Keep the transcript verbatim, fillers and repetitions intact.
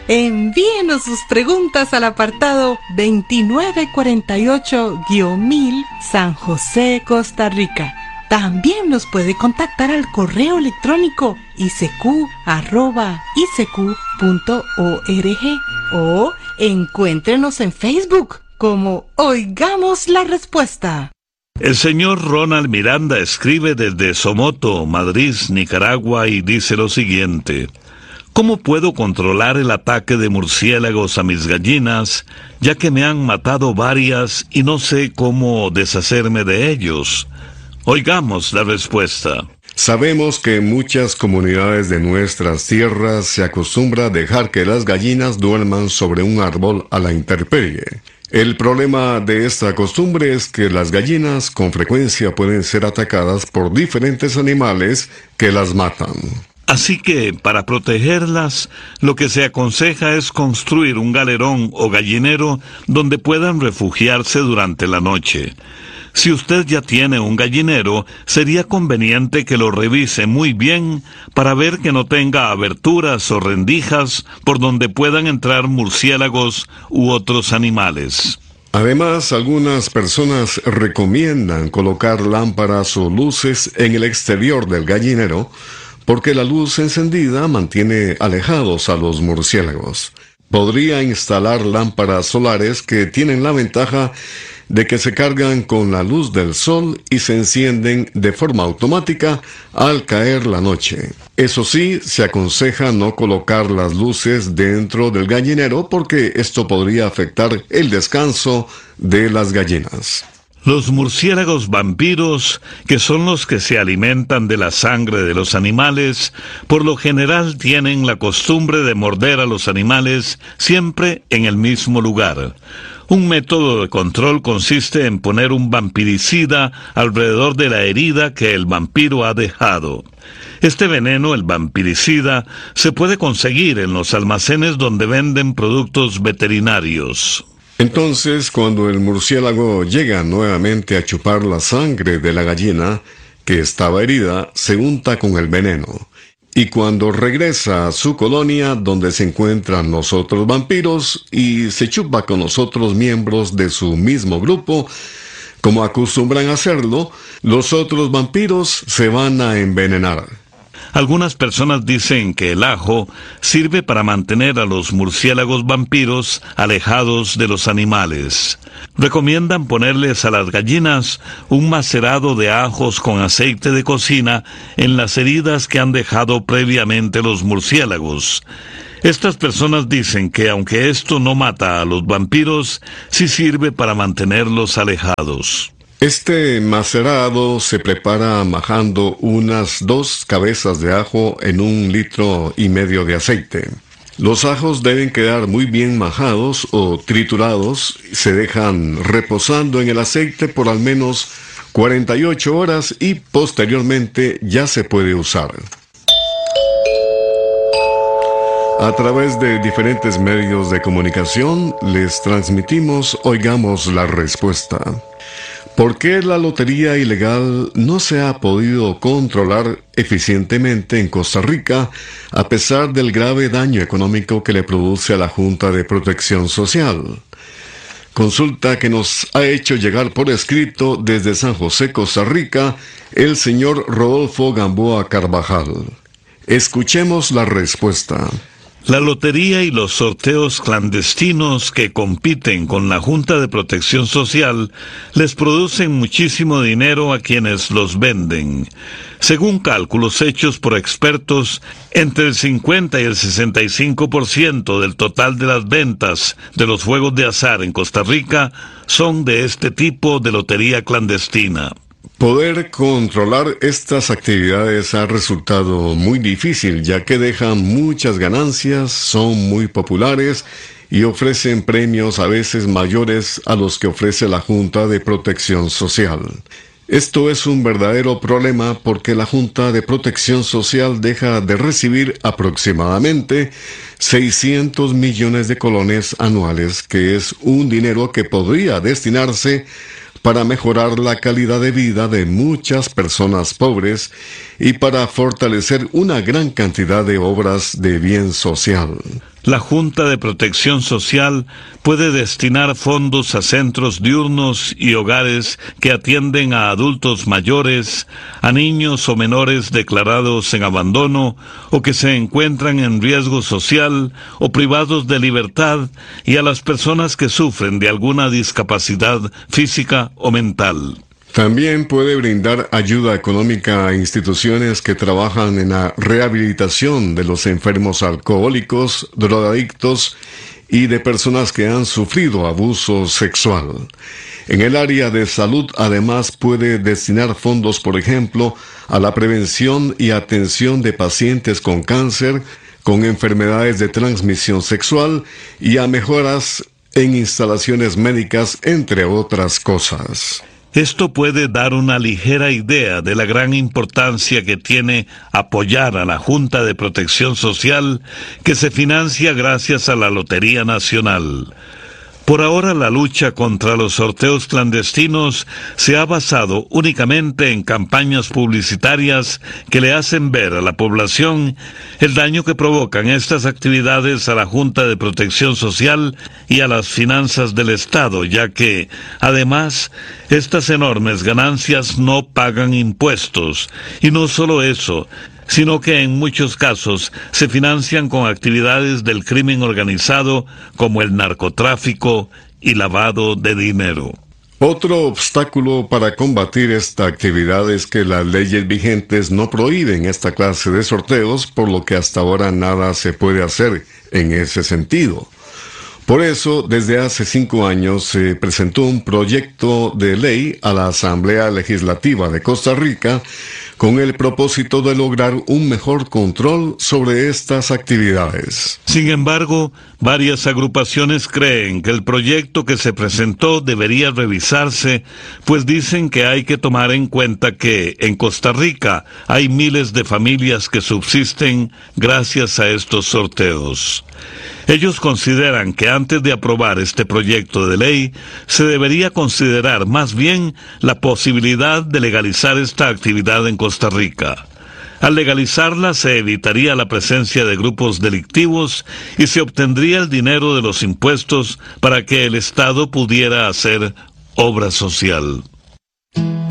Envíenos sus preguntas al apartado veintinueve cuarenta y ocho mil San José, Costa Rica. También nos puede contactar al correo electrónico i c q arroba i c q punto org o encuéntrenos en Facebook como Oigamos la Respuesta. El señor Ronald Miranda escribe desde Somoto, Madrid, Nicaragua, y dice lo siguiente: ¿cómo puedo controlar el ataque de murciélagos a mis gallinas, ya que me han matado varias y no sé cómo deshacerme de ellos? Oigamos la respuesta. Sabemos que en muchas comunidades de nuestras tierras se acostumbra dejar que las gallinas duerman sobre un árbol a la intemperie. El problema de esta costumbre es que las gallinas con frecuencia pueden ser atacadas por diferentes animales que las matan. Así que, para protegerlas, lo que se aconseja es construir un galerón o gallinero donde puedan refugiarse durante la noche. Si usted ya tiene un gallinero, sería conveniente que lo revise muy bien para ver que no tenga aberturas o rendijas por donde puedan entrar murciélagos u otros animales. Además, algunas personas recomiendan colocar lámparas o luces en el exterior del gallinero, porque la luz encendida mantiene alejados a los murciélagos. Podría instalar lámparas solares que tienen la ventaja de que se cargan con la luz del sol y se encienden de forma automática al caer la noche. Eso sí, se aconseja no colocar las luces dentro del gallinero porque esto podría afectar el descanso de las gallinas. Los murciélagos vampiros, que son los que se alimentan de la sangre de los animales, por lo general tienen la costumbre de morder a los animales siempre en el mismo lugar. Un método de control consiste en poner un vampiricida alrededor de la herida que el vampiro ha dejado. Este veneno, el vampiricida, se puede conseguir en los almacenes donde venden productos veterinarios. Entonces, cuando el murciélago llega nuevamente a chupar la sangre de la gallina que estaba herida, se unta con el veneno. Y cuando regresa a su colonia donde se encuentran los otros vampiros y se chupa con los otros miembros de su mismo grupo, como acostumbran hacerlo, los otros vampiros se van a envenenar. Algunas personas dicen que el ajo sirve para mantener a los murciélagos vampiros alejados de los animales. Recomiendan ponerles a las gallinas un macerado de ajos con aceite de cocina en las heridas que han dejado previamente los murciélagos. Estas personas dicen que aunque esto no mata a los vampiros, sí sirve para mantenerlos alejados. Este macerado se prepara majando unas dos cabezas de ajo en un litro y medio de aceite. Los ajos deben quedar muy bien majados o triturados, se dejan reposando en el aceite por al menos cuarenta y ocho horas y posteriormente ya se puede usar. A través de diferentes medios de comunicación les transmitimos Oigamos la Respuesta. ¿Por qué la lotería ilegal no se ha podido controlar eficientemente en Costa Rica a pesar del grave daño económico que le produce a la Junta de Protección Social? Consulta que nos ha hecho llegar por escrito desde San José, Costa Rica, el señor Rodolfo Gamboa Carvajal. Escuchemos la respuesta. La lotería y los sorteos clandestinos que compiten con la Junta de Protección Social les producen muchísimo dinero a quienes los venden. Según cálculos hechos por expertos, entre el cincuenta y el sesenta y cinco por ciento del total de las ventas de los juegos de azar en Costa Rica son de este tipo de lotería clandestina. Poder controlar estas actividades ha resultado muy difícil, ya que dejan muchas ganancias, son muy populares y ofrecen premios a veces mayores a los que ofrece la Junta de Protección Social. Esto es un verdadero problema porque la Junta de Protección Social deja de recibir aproximadamente seiscientos millones de colones anuales, que es un dinero que podría destinarse para mejorar la calidad de vida de muchas personas pobres y para fortalecer una gran cantidad de obras de bien social. La Junta de Protección Social puede destinar fondos a centros diurnos y hogares que atienden a adultos mayores, a niños o menores declarados en abandono o que se encuentran en riesgo social o privados de libertad, y a las personas que sufren de alguna discapacidad física o mental. También puede brindar ayuda económica a instituciones que trabajan en la rehabilitación de los enfermos alcohólicos, drogadictos y de personas que han sufrido abuso sexual. En el área de salud, además, puede destinar fondos, por ejemplo, a la prevención y atención de pacientes con cáncer, con enfermedades de transmisión sexual y a mejoras en instalaciones médicas, entre otras cosas. Esto puede dar una ligera idea de la gran importancia que tiene apoyar a la Junta de Protección Social, que se financia gracias a la Lotería Nacional. Por ahora, la lucha contra los sorteos clandestinos se ha basado únicamente en campañas publicitarias que le hacen ver a la población el daño que provocan estas actividades a la Junta de Protección Social y a las finanzas del Estado, ya que, además, estas enormes ganancias no pagan impuestos. Y no solo eso, sino que en muchos casos se financian con actividades del crimen organizado como el narcotráfico y lavado de dinero. Otro obstáculo para combatir esta actividad es que las leyes vigentes no prohíben esta clase de sorteos, por lo que hasta ahora nada se puede hacer en ese sentido. Por eso, desde hace cinco años se presentó un proyecto de ley a la Asamblea Legislativa de Costa Rica con el propósito de lograr un mejor control sobre estas actividades. Sin embargo, varias agrupaciones creen que el proyecto que se presentó debería revisarse, pues dicen que hay que tomar en cuenta que en Costa Rica hay miles de familias que subsisten gracias a estos sorteos. Ellos consideran que antes de aprobar este proyecto de ley, se debería considerar más bien la posibilidad de legalizar esta actividad en Costa Rica. Al legalizarla se evitaría la presencia de grupos delictivos y se obtendría el dinero de los impuestos para que el Estado pudiera hacer obra social.